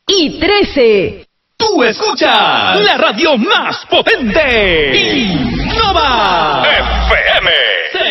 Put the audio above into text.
y 13. Tú escuchas la radio más potente. Innova FM.